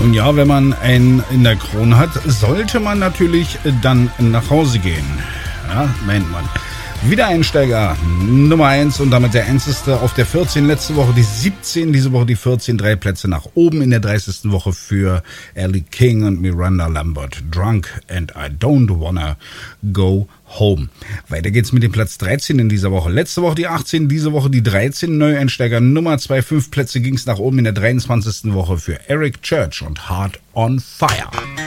Und ja, wenn man einen in der Krone hat, sollte man natürlich dann nach Hause gehen. Ja, meint man. Wiedereinsteiger Nummer 1 und damit der einzigste auf der 14. Letzte Woche die 17, diese Woche die 14, 3 Plätze nach oben in der 30. Woche für Ellie King und Miranda Lambert. Drunk and I don't wanna go home. Weiter geht's mit dem Platz 13 in dieser Woche. Letzte Woche die 18, diese Woche die 13. Neueinsteiger Nummer 2, 5 Plätze ging's nach oben in der 23. Woche für Eric Church und Heart on Fire.